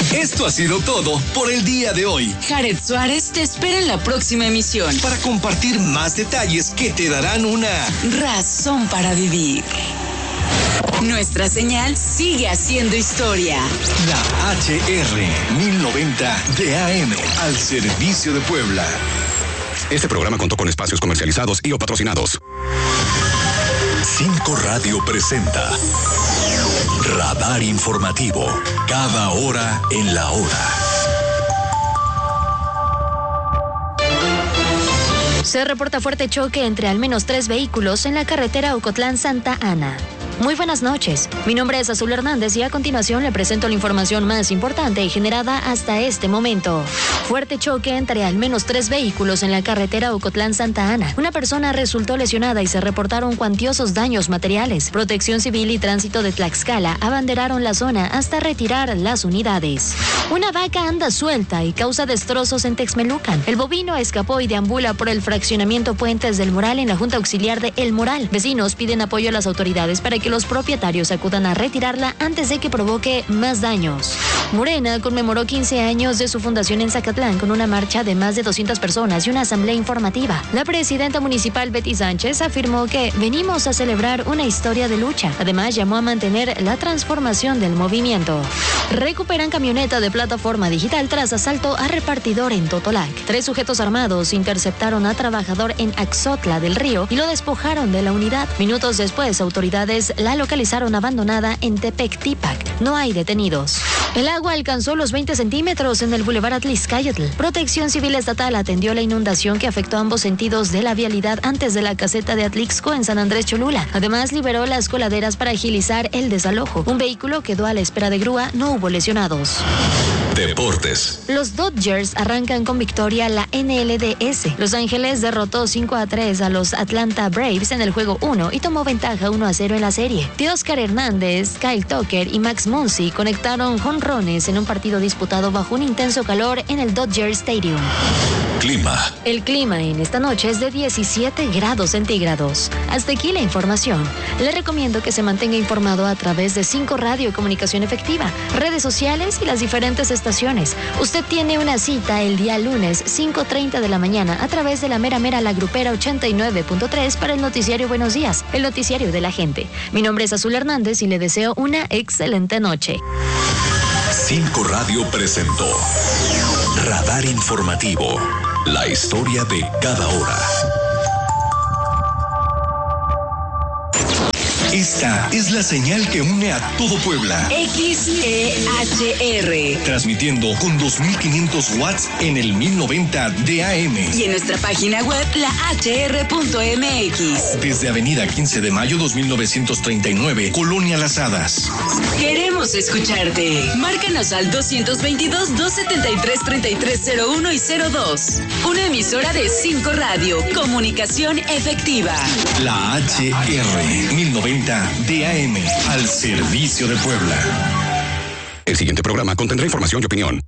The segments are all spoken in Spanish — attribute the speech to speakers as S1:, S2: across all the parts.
S1: Esto ha sido todo por el día de hoy.
S2: Jared Suárez te espera en la próxima emisión
S1: para compartir más detalles que te darán una
S2: razón para vivir. Nuestra señal sigue haciendo historia.
S1: La HR 1090 de AM al servicio de Puebla.
S3: Este programa contó con espacios comercializados y o patrocinados.
S1: 5 Radio presenta Radar Informativo. Cada hora en la hora.
S4: Se reporta fuerte choque entre al menos 3 vehículos en la carretera Ocotlán-Santa Ana. Muy buenas noches, mi nombre es Azul Hernández y a continuación le presento la información más importante generada hasta este momento. Fuerte choque entre al menos 3 vehículos en la carretera Ocotlán-Santa Ana. Una persona resultó lesionada y se reportaron cuantiosos daños materiales. Protección Civil y Tránsito de Tlaxcala abanderaron la zona hasta retirar las unidades. Una vaca anda suelta y causa destrozos en Texmelucan. El bovino escapó y deambula por el fraccionamiento Puentes del Moral en la Junta Auxiliar de El Moral. Vecinos piden apoyo a las autoridades para que los propietarios acudan a retirarla antes de que provoque más daños. Morena conmemoró 15 años de su fundación en Zacatlán con una marcha de más de 200 personas y una asamblea informativa. La presidenta municipal Betty Sánchez afirmó que venimos a celebrar una historia de lucha. Además, llamó a mantener la transformación del movimiento. Recuperan camioneta de plataforma digital tras asalto a repartidor en Totolac. 3 sujetos armados interceptaron a trabajador en Axotla del Río y lo despojaron de la unidad. Minutos después, autoridades la localizaron abandonada en Tepec-Típac. No hay detenidos. El agua alcanzó los 20 centímetros en el Boulevard Atlixcáyotl. Protección Civil Estatal atendió la inundación que afectó ambos sentidos de la vialidad antes de la caseta de Atlixco en San Andrés Cholula. Además, liberó las coladeras para agilizar el desalojo. Un vehículo quedó a la espera de grúa, no hubo lesionados.
S1: Deportes.
S4: Los Dodgers arrancan con victoria la NLDS. Los Ángeles derrotó 5-3 a los Atlanta Braves en el juego 1 y tomó ventaja 1-0 en la serie. Teóscar Hernández, Kyle Tucker y Max Muncy conectaron jonrones en un partido disputado bajo un intenso calor en el Dodger Stadium.
S1: Clima.
S4: El clima en esta noche es de 17 grados centígrados. Hasta aquí la información. Le recomiendo que se mantenga informado a través de 5 Radio Comunicación Efectiva, redes sociales y las diferentes estaciones. Usted tiene una cita el día lunes 5:30 de la mañana a través de la mera La Grupera 89.3 para el noticiario Buenos Días, el noticiario de la gente. Mi nombre es Azul Hernández y le deseo una excelente noche.
S1: 5 Radio presentó Radar Informativo. La historia de cada hora. Esta es la señal que une a todo Puebla.
S2: XEHR.
S1: Transmitiendo con 2500 watts en el 1090 de AM.
S2: Y en nuestra página web, lahr.mx.
S1: Desde Avenida 15 de Mayo 2939, Colonia Las Hadas.
S2: Queremos escucharte. Márcanos al 222-273-3301 y 02. Una emisora de 5 Radio. Comunicación efectiva.
S1: La HR 1090 DAM al servicio de Puebla.
S3: El siguiente programa contendrá información y opinión.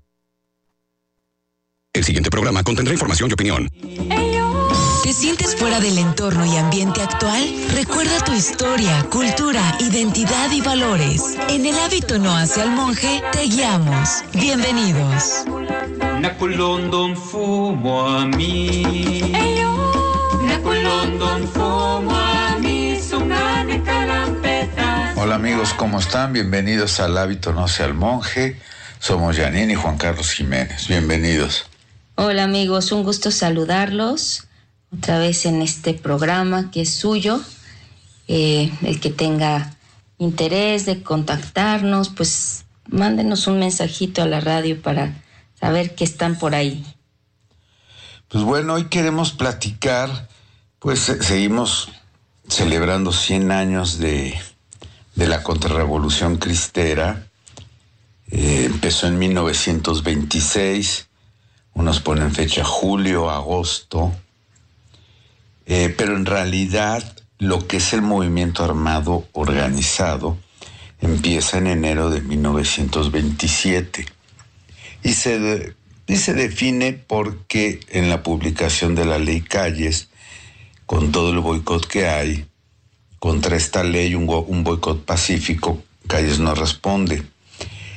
S2: ¿Te sientes fuera del entorno y ambiente actual? Recuerda tu historia, cultura, identidad y valores. En El Hábito No Hace al Monje te guiamos. Bienvenidos.
S5: Nakulondon fumo a mí. Nakulondon fumo a mí. Sungane calampetas.
S6: Hola amigos, ¿cómo están? Bienvenidos al Hábito No Hace al Monje. Somos Janine y Juan Carlos Jiménez. Bienvenidos.
S7: Hola amigos, un gusto saludarlos otra vez en este programa que es suyo. El que tenga interés de contactarnos, pues mándenos un mensajito a la radio para saber que están por ahí.
S6: Pues bueno, hoy queremos platicar, pues seguimos celebrando 100 años de la contrarrevolución cristera. Empezó en 1926, unos ponen fecha julio, agosto, pero en realidad lo que es el movimiento armado organizado empieza en enero de 1927 y se define porque en la publicación de la ley Calles, con todo el boicot que hay contra esta ley, un boicot pacífico, Calles no responde.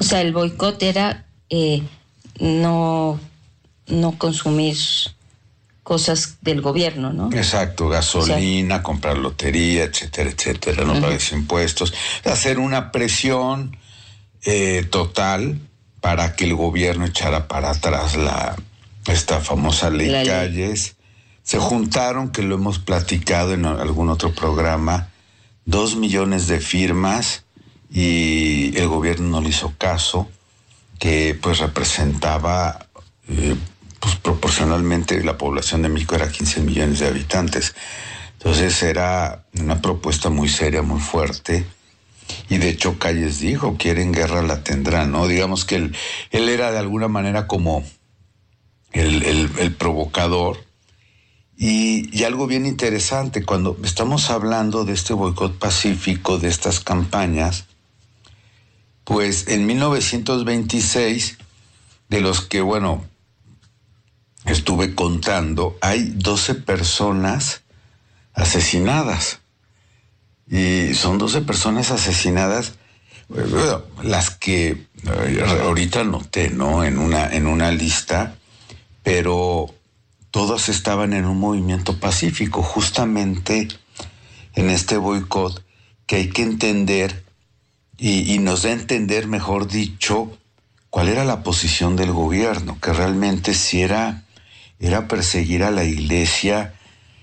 S7: O sea, el boicot era no consumir cosas del gobierno, ¿no?
S6: Exacto, gasolina, comprar lotería, etcétera, etcétera, no pagar impuestos, hacer una presión total para que el gobierno echara para atrás esta famosa ley Calles. Se juntaron, que lo hemos platicado en algún otro programa, 2 millones de firmas y el gobierno no le hizo caso, que pues representaba pues proporcionalmente la población de México era 15 millones de habitantes. Entonces era una propuesta muy seria, muy fuerte. Y de hecho Calles dijo, quieren guerra la tendrán, ¿no? Digamos que él era de alguna manera como el provocador. Y algo bien interesante, cuando estamos hablando de este boicot pacífico, de estas campañas, pues en 1926, de los que, bueno, estuve contando, hay 12 personas asesinadas. Y son 12 personas asesinadas, bueno, las que ahorita noté, ¿no? En una lista, pero todas estaban en un movimiento pacífico, justamente en este boicot que hay que entender y nos da a entender, mejor dicho, cuál era la posición del gobierno, que realmente sí era perseguir a la iglesia,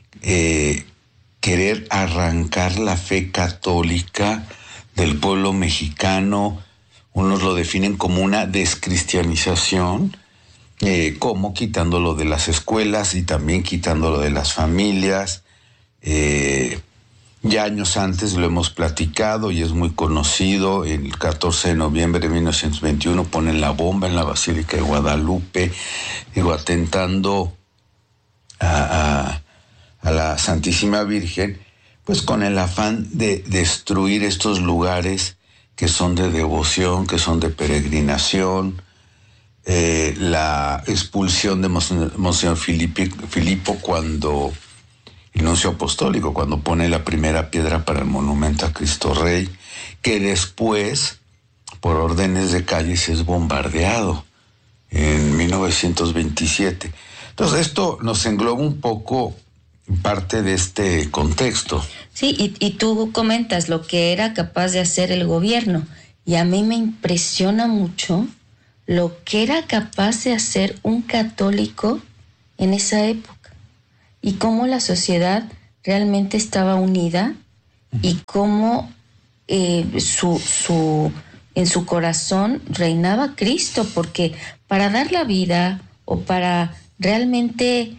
S6: querer arrancar la fe católica del pueblo mexicano. Unos lo definen como una descristianización, como quitándolo de las escuelas y también quitándolo de las familias. Ya años antes lo hemos platicado y es muy conocido. El 14 de noviembre de 1921 ponen la bomba en la Basílica de Guadalupe, atentando a la Santísima Virgen, pues con el afán de destruir estos lugares que son de devoción, que son de peregrinación. La expulsión de Monseñor Filipo cuando el nuncio apostólico, cuando pone la primera piedra para el monumento a Cristo Rey, que después, por órdenes de Calles, es bombardeado en 1927. Entonces esto nos engloba un poco parte de este contexto.
S7: Sí, y tú comentas lo que era capaz de hacer el gobierno, y a mí me impresiona mucho lo que era capaz de hacer un católico en esa época y cómo la sociedad realmente estaba unida y cómo en su corazón reinaba Cristo, porque para dar la vida o para realmente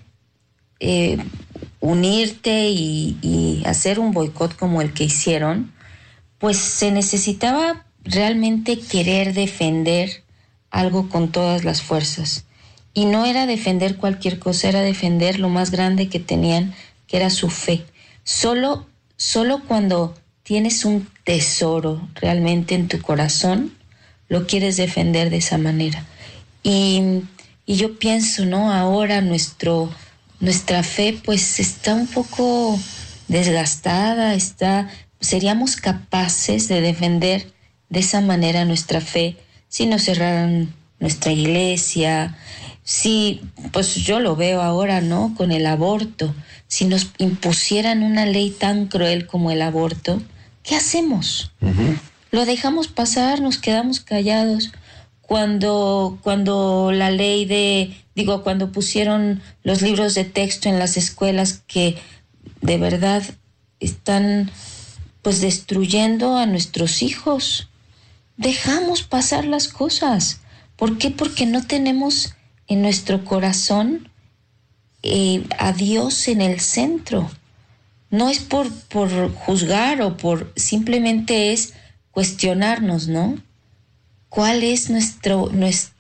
S7: unirte y hacer un boicot como el que hicieron, pues se necesitaba realmente querer defender algo con todas las fuerzas. Y no era defender cualquier cosa, era defender lo más grande que tenían, que era su fe. Solo cuando tienes un tesoro realmente en tu corazón, lo quieres defender de esa manera. Y yo pienso, ¿no? Ahora nuestra fe pues está un poco desgastada, seríamos capaces de defender de esa manera nuestra fe si nos cerraran nuestra iglesia, si, pues yo lo veo ahora, ¿no? Con el aborto, si nos impusieran una ley tan cruel como el aborto, ¿qué hacemos? Uh-huh. Lo dejamos pasar, nos quedamos callados. Cuando la ley cuando pusieron los libros de texto en las escuelas que de verdad están pues destruyendo a nuestros hijos, dejamos pasar las cosas. ¿Por qué? Porque no tenemos en nuestro corazón a Dios en el centro. No es por juzgar o simplemente es cuestionarnos, ¿no? ¿Cuál es nuestro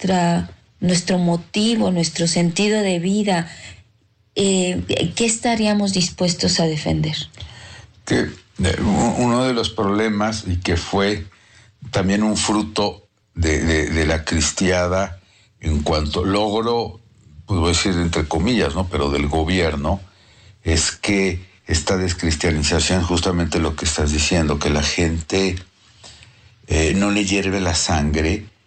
S7: motivo, nuestro sentido de vida? ¿Qué estaríamos dispuestos a defender?
S6: Que uno de los problemas, y que fue también un fruto de la cristiada en cuanto logro, pues voy a decir entre comillas, ¿no? Pero del gobierno, es que esta descristianización, justamente lo que estás diciendo, que la gente no le hierve la sangre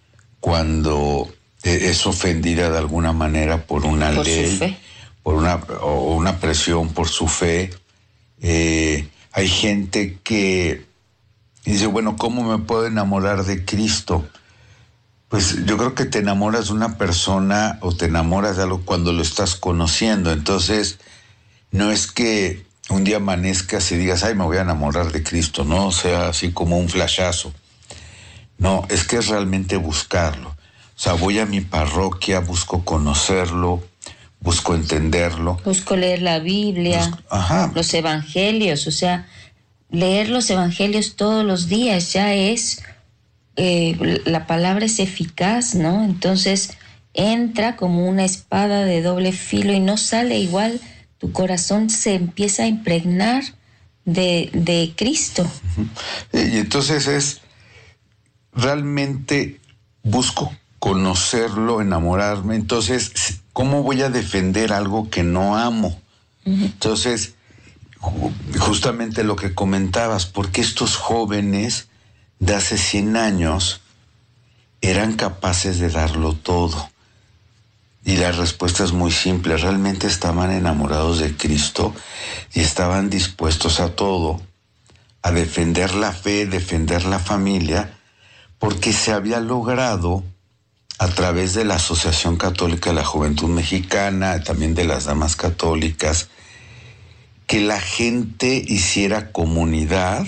S6: cuando es ofendida de alguna manera por una ley, por una presión por su fe. Hay gente que dice, bueno, ¿cómo me puedo enamorar de Cristo? Pues yo creo que te enamoras de una persona o te enamoras de algo cuando lo estás conociendo. Entonces, no es que un día amanezcas y digas, ay, me voy a enamorar de Cristo, ¿no? O sea, así como un flashazo. No, es que es realmente buscarlo. O sea, voy a mi parroquia, busco conocerlo, busco entenderlo.
S7: Busco leer la Biblia, los evangelios, o sea, leer los evangelios todos los días ya es, la palabra es eficaz, ¿no? Entonces entra como una espada de doble filo y no sale igual, tu corazón se empieza a impregnar de Cristo.
S6: Y entonces realmente busco conocerlo, enamorarme. Entonces, ¿cómo voy a defender algo que no amo? Entonces, justamente lo que comentabas, porque estos jóvenes de hace 100 años eran capaces de darlo todo. Y la respuesta es muy simple, realmente estaban enamorados de Cristo y estaban dispuestos a todo, a defender la fe, defender la familia, porque se había logrado a través de la Asociación Católica de la Juventud Mexicana, también de las Damas Católicas, que la gente hiciera comunidad,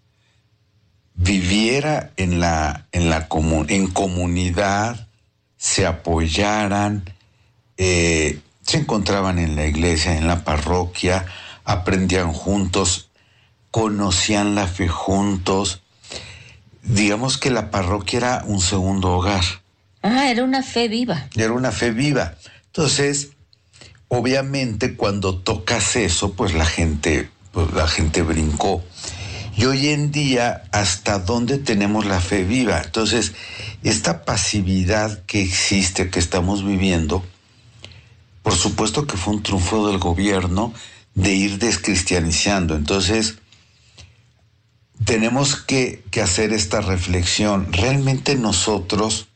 S6: viviera en comunidad, se apoyaran, se encontraban en la iglesia, en la parroquia, aprendían juntos, conocían la fe juntos. Digamos que la parroquia era un segundo hogar.
S7: Era una fe viva.
S6: Era una fe viva. Entonces, obviamente, cuando tocas eso, pues la gente brincó. Y hoy en día, ¿hasta dónde tenemos la fe viva? Entonces, esta pasividad que existe, que estamos viviendo, por supuesto que fue un triunfo del gobierno de ir descristianizando. Entonces, tenemos que hacer esta reflexión. ¿Realmente nosotros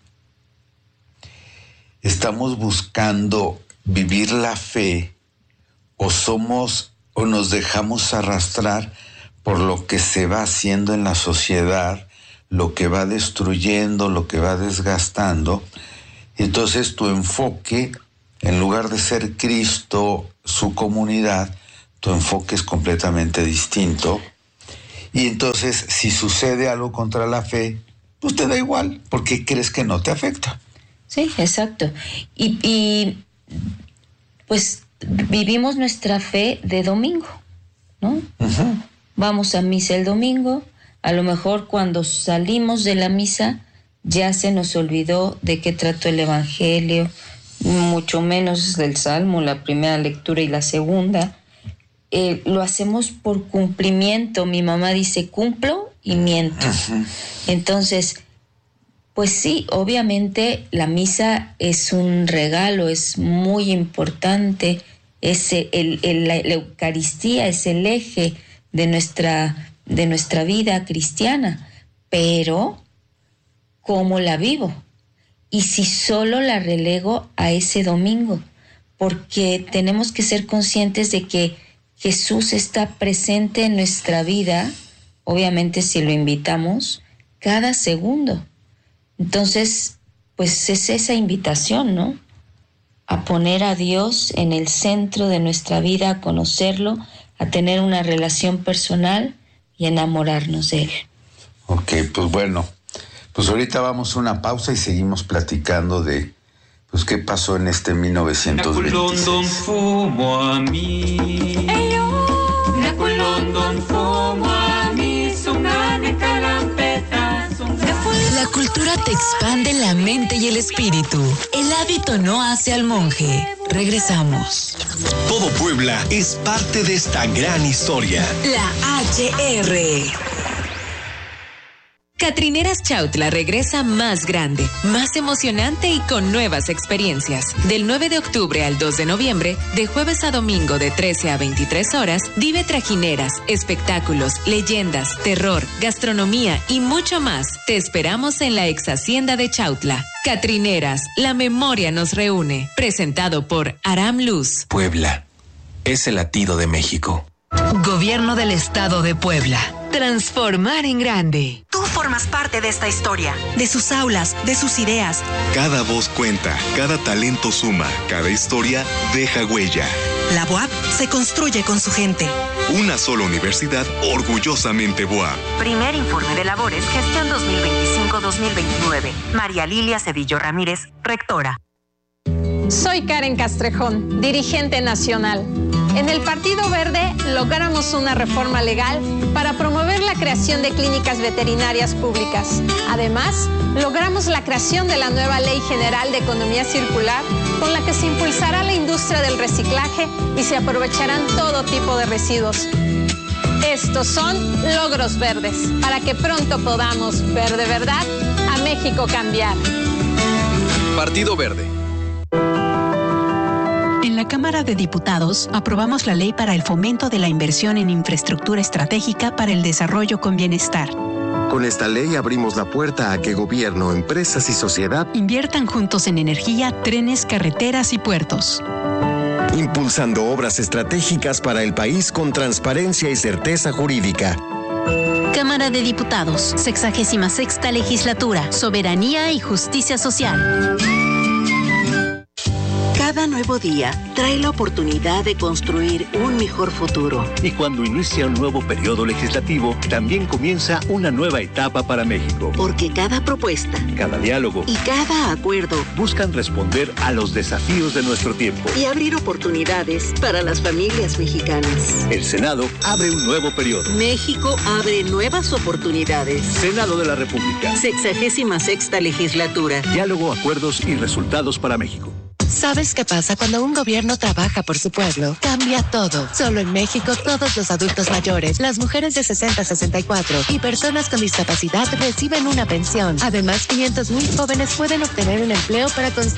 S6: estamos buscando vivir la fe o nos dejamos arrastrar por lo que se va haciendo en la sociedad, lo que va destruyendo, lo que va desgastando? Entonces tu enfoque, en lugar de ser Cristo, su comunidad, tu enfoque es completamente distinto. Y entonces, si sucede algo contra la fe, pues te da igual, porque crees que no te afecta.
S7: Sí, exacto. Y pues vivimos nuestra fe de domingo, ¿no? Vamos a misa el domingo, a lo mejor cuando salimos de la misa ya se nos olvidó de qué trató el evangelio, mucho menos del Salmo, la primera lectura y la segunda. Lo hacemos por cumplimiento. Mi mamá dice, cumplo y miento. Entonces, pues sí, obviamente la misa es un regalo, es muy importante. La Eucaristía es el eje de nuestra vida cristiana. Pero, ¿cómo la vivo? Y si solo la relego a ese domingo, porque tenemos que ser conscientes de que Jesús está presente en nuestra vida, obviamente si lo invitamos, cada segundo. Entonces, pues es esa invitación, ¿no? A poner a Dios en el centro de nuestra vida, a conocerlo, a tener una relación personal y enamorarnos de Él.
S6: Ok, pues bueno, pues ahorita vamos a una pausa y seguimos platicando de pues qué pasó en este 1926.
S2: La cultura te expande la mente y el espíritu. El hábito no hace al monje. Regresamos.
S1: Todo Puebla es parte de esta gran historia.
S2: La HR. Catrineras Chautla regresa más grande, más emocionante y con nuevas experiencias. Del 9 de octubre al 2 de noviembre, de jueves a domingo de 13 a 23 horas, vive trajineras, espectáculos, leyendas, terror, gastronomía y mucho más. Te esperamos en la ex hacienda de Chautla. Catrineras, la memoria nos reúne. Presentado por Aram Luz.
S8: Puebla es el latido de México.
S2: Gobierno del Estado de Puebla. Transformar en grande.
S9: Tú formas parte de esta historia, de sus aulas, de sus ideas.
S10: Cada voz cuenta, cada talento suma, cada historia deja huella.
S9: La BUAP se construye con su gente.
S10: Una sola universidad orgullosamente BUAP.
S11: Primer informe de labores, gestión 2025-2029. María Lilia Cedillo Ramírez, rectora.
S12: Soy Karen Castrejón, dirigente nacional. En el Partido Verde logramos una reforma legal para promover la creación de clínicas veterinarias públicas. Además, logramos la creación de la nueva Ley General de Economía Circular, con la que se impulsará la industria del reciclaje y se aprovecharán todo tipo de residuos. Estos son logros verdes, para que pronto podamos ver de verdad a México cambiar.
S8: Partido Verde.
S13: En la Cámara de Diputados aprobamos la ley para el fomento de la inversión en infraestructura estratégica para el desarrollo con bienestar.
S14: Con esta ley abrimos la puerta a que gobierno, empresas y sociedad
S13: inviertan juntos en energía, trenes, carreteras y puertos.
S14: Impulsando obras estratégicas para el país con transparencia y certeza jurídica.
S13: Cámara de Diputados, 66ª Legislatura, Soberanía y Justicia Social.
S15: Cada nuevo día trae la oportunidad de construir un mejor futuro.
S16: Y cuando inicia un nuevo periodo legislativo, también comienza una nueva etapa para México.
S15: Porque cada propuesta,
S16: cada diálogo
S15: y cada acuerdo
S16: buscan responder a los desafíos de nuestro tiempo
S15: y abrir oportunidades para las familias mexicanas.
S16: El Senado abre un nuevo periodo.
S15: México abre nuevas oportunidades.
S16: Senado de la República.
S15: 66ª Legislatura.
S16: Diálogo, acuerdos y resultados para México.
S2: ¿Sabes qué pasa cuando un gobierno trabaja por su pueblo? Cambia todo. Solo en México, todos los adultos mayores, las mujeres de 60 a 64 y personas con discapacidad reciben una pensión. Además, 500,000 jóvenes pueden obtener un empleo para construir